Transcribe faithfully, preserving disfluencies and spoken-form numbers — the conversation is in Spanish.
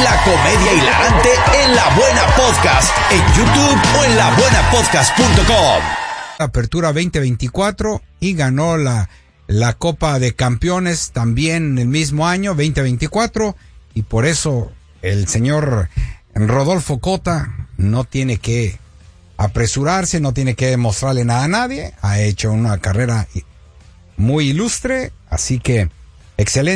La comedia hilarante en La Buena Podcast, en YouTube o en la buena podcast punto com. Apertura veinte veinticuatro y ganó la, la Copa de Campeones también el mismo año, veinte veinticuatro, y por eso el señor Rodolfo Cota no tiene que apresurarse, no tiene que demostrarle nada a nadie, ha hecho una carrera muy ilustre, así que excelente.